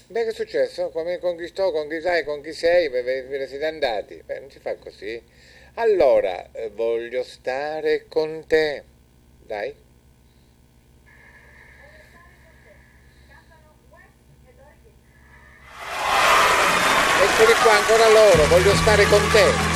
Beh, che è successo? Come conquistò, con chi sai, con chi sei, ve ne siete andati? Beh, non si fa così. Allora, voglio stare con te. Dai. Eccoli qua, ancora loro, voglio stare con te.